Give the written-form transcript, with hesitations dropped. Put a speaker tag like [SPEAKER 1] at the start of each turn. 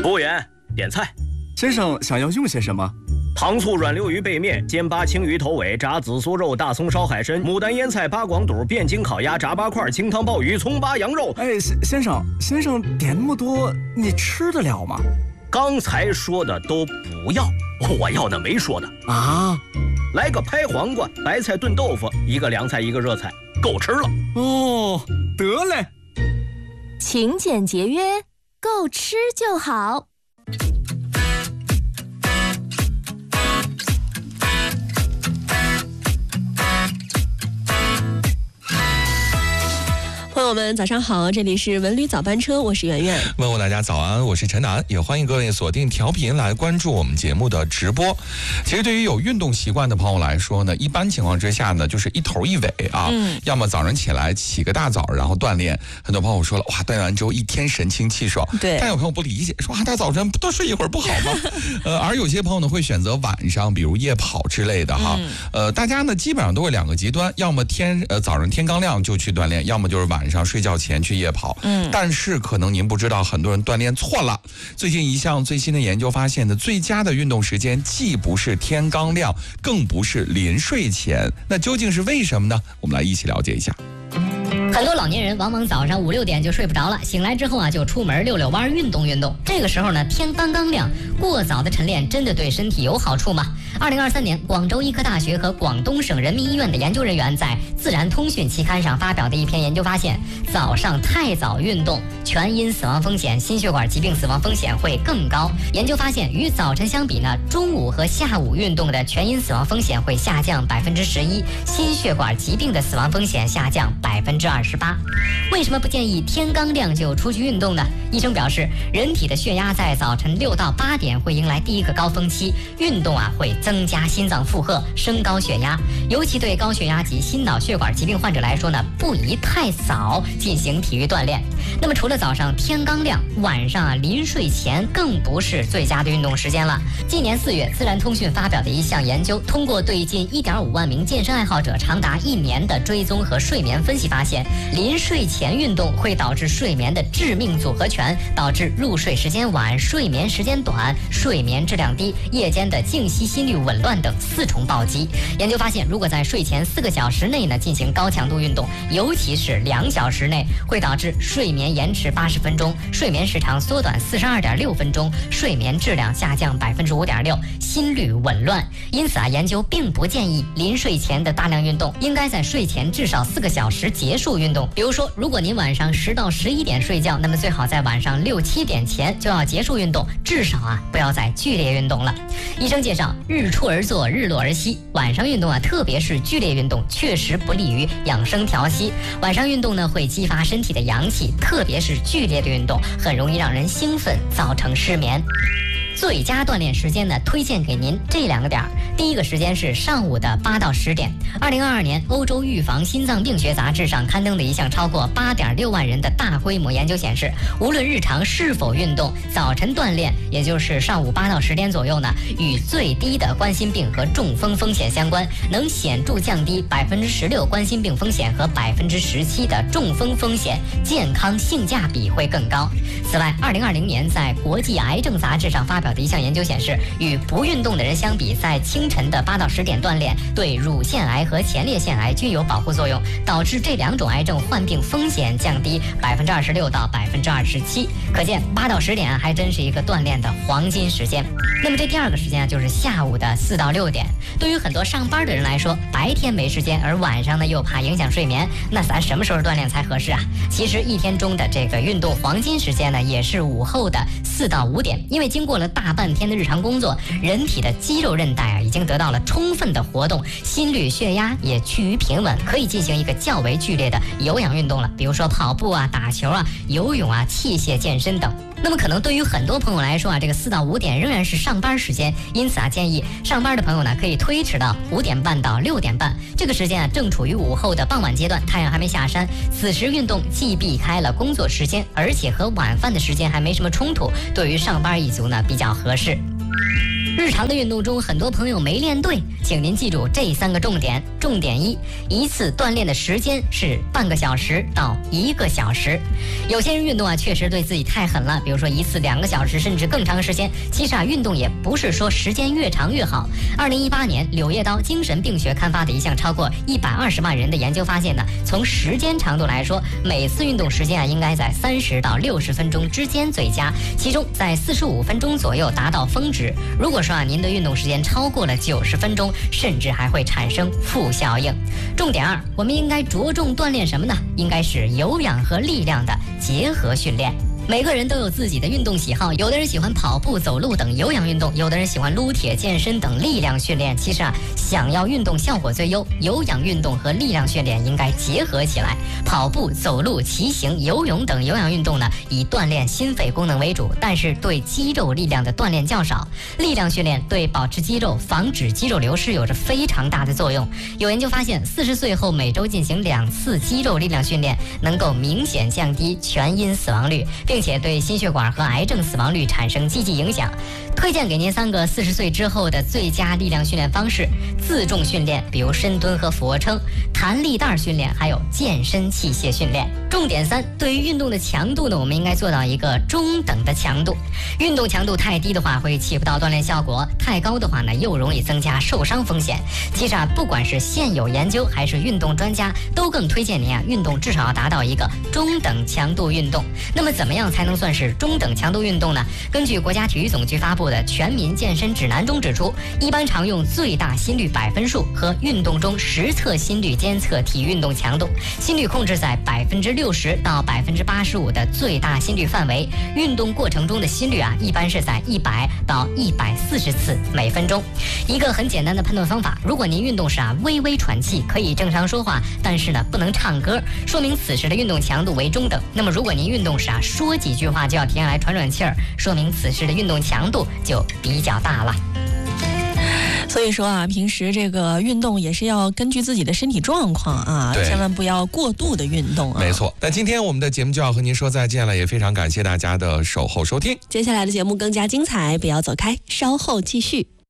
[SPEAKER 1] 服务员，点菜。
[SPEAKER 2] 先生想要用些什么？
[SPEAKER 1] 糖醋软溜鱼背面、煎八青鱼头尾、炸紫苏肉、大葱烧海参、牡丹腌菜、八广肚、汴京烤鸭、炸八块、清汤鲍鱼、葱八羊肉。
[SPEAKER 2] 哎，先生点那么多，你吃得了吗？
[SPEAKER 1] 刚才说的都不要，我要那没说的
[SPEAKER 2] 啊。
[SPEAKER 1] 来个拍黄瓜、白菜炖豆腐，一个凉菜一个热菜，够吃了。
[SPEAKER 2] 哦，得嘞。
[SPEAKER 3] 勤俭节约，够吃就好。朋友们早上好，这里是文旅早班车，我是圆圆。
[SPEAKER 4] 问候大家早安，我是陈楠，也欢迎各位锁定调频来关注我们节目的直播。其实对于有运动习惯的朋友来说呢，一般情况之下呢，就是一头一尾啊，要么早上起来起个大早然后锻炼，很多朋友说了，哇，锻炼完之后一天神清气爽。
[SPEAKER 3] 对，
[SPEAKER 4] 但有朋友不理解，说大早晨不多睡一会儿不好吗？而有些朋友呢会选择晚上，比如夜跑之类的哈。大家呢基本上都会两个极端，要么早上天刚亮就去锻炼，要么就是晚上睡觉前去夜跑。但是可能您不知道，很多人锻炼错了。最近一项最新的研究发现呢，最佳的运动时间既不是天刚亮，更不是临睡前。那究竟是为什么呢？我们来一起了解一下。
[SPEAKER 5] 很多老年人往往早上5、6点就睡不着了，醒来之后就出门溜溜弯运动运动。这个时候呢，天刚刚亮，过早的晨练真的对身体有好处吗？2023年，广州医科大学和广东省人民医院的研究人员在《自然通讯》期刊上发表的一篇研究发现，早上太早运动，全因死亡风险、心血管疾病死亡风险会更高。研究发现，与早晨相比呢，中午和下午运动的全因死亡风险会下降11%，心血管疾病的死亡风险下降28%。为什么不建议天刚亮就出去运动呢？医生表示，人体的血压在早晨6到8点会迎来第一个高峰期，运动会增加心脏负荷，升高血压。尤其对高血压及心脑血管疾病患者来说呢，不宜太早进行体育锻炼。那么除了早上天刚亮，晚上临睡前更不是最佳的运动时间了。今年4月，《自然通讯》发表的一项研究，通过对近1.5万名健身爱好者长达1年的追踪和睡眠分析发现，临睡前运动会导致睡眠的致命组合拳，导致入睡时间晚、睡眠时间短、睡眠质量低、夜间的静息心率紊乱等4重暴击。研究发现，如果在睡前4个小时内呢进行高强度运动，尤其是2小时内，会导致睡眠延迟80分钟，睡眠时长缩短42.6分钟，睡眠质量下降5.6%，心率紊乱。因此研究并不建议临睡前的大量运动，应该在睡前至少4个小时结束运动。比如说，如果您晚上10到11点睡觉，那么最好在晚上6、7点前就要结束运动，至少不要再剧烈运动了。医生介绍，日出而作，日落而息，晚上运动特别是剧烈运动，确实不利于养生调息。晚上运动呢，会激发身体的阳气，特别是剧烈的运动，很容易让人兴奋，造成失眠。最佳锻炼时间呢，推荐给您这2个点。第一个时间是上午的8到10点。2022年欧洲预防心脏病学杂志上刊登的一项超过8.6万人的大规模研究显示，无论日常是否运动，早晨锻炼，也就是上午8到10点左右呢，与最低的冠心病和中风风险相关，能显著降低16%冠心病风险和17%的中风风险，健康性价比会更高。此外，2020年在国际癌症杂志上发表的一项研究显示，与不运动的人相比，在清晨的8到10点锻炼对乳腺癌和前列腺癌均有保护作用，导致这2种癌症患病风险降低26%到27%。可见8到10点还真是一个锻炼的黄金时间。那么这第2个时间就是下午的4到6点。对于很多上班的人来说，白天没时间，而晚上呢又怕影响睡眠，那咱什么时候锻炼才合适啊？其实一天中的这个运动黄金时间呢，也是午后的4到5点，因为经过了大半天的日常工作，人体的肌肉韧带已经得到了充分的活动，心率血压也趋于平稳，可以进行一个较为剧烈的有氧运动了，比如说跑步打球游泳器械健身等。那么可能对于很多朋友来说这个4到5点仍然是上班时间，因此建议上班的朋友呢可以推迟到5点半到6点半。这个时间正处于午后的傍晚阶段，太阳还没下山，此时运动既避开了工作时间，而且和晚饭的时间还没什么冲突，对于上班一族呢比较合适。 日常的运动中，很多朋友没练对，请您记住这3个重点。重点1，一次锻炼的时间是半个小时到1个小时。有些人运动确实对自己太狠了，比如说1次2个小时甚至更长时间。其实运动也不是说时间越长越好。2018年，柳叶刀精神病学刊发的一项超过120万人的研究发现呢，从时间长度来说，每次运动时间应该在30到60分钟之间最佳，其中在45分钟左右达到峰值。如果说您的运动时间超过了90分钟，甚至还会产生负效应。重点2，我们应该着重锻炼什么呢？应该是有氧和力量的结合训练。每个人都有自己的运动喜好，有的人喜欢跑步、走路等有氧运动，有的人喜欢撸铁、健身等力量训练。其实想要运动效果最优，有氧运动和力量训练应该结合起来。跑步、走路、骑行、游泳等有氧运动呢，以锻炼心肺功能为主，但是对肌肉力量的锻炼较少。力量训练对保持肌肉、防止肌肉流失有着非常大的作用。有研究发现，40岁后每周进行2次肌肉力量训练，能够明显降低全因死亡率，并且对心血管和癌症死亡率产生积极影响。推荐给您3个40岁之后的最佳力量训练方式：自重训练，比如深蹲和俯卧撑；弹力带训练，还有健身器械训练。重点3，对于运动的强度呢，我们应该做到一个中等的强度。运动强度太低的话，会起不到锻炼效果；太高的话呢，又容易增加受伤风险。其实不管是现有研究还是运动专家，都更推荐您运动至少要达到一个中等强度运动。那么怎么样才能算是中等强度运动呢？根据国家体育总局发布的《全民健身指南》中指出，一般常用最大心率百分数和运动中实测心率监测体育运动强度，心率控制在60%到85%的最大心率范围。运动过程中的心率一般是在100到140次每分钟。一个很简单的判断方法，如果您运动时微微喘气，可以正常说话，但是呢不能唱歌，说明此时的运动强度为中等。那么如果您运动时说几句话就要停下来喘喘气儿，说明此时的运动强度就比较大了。
[SPEAKER 6] 所以说平时这个运动也是要根据自己的身体状况千万不要过度的运动
[SPEAKER 4] 没错。那今天我们的节目就要和您说再见了，也非常感谢大家的守候收听。
[SPEAKER 6] 接下来的节目更加精彩，不要走开，稍后继续。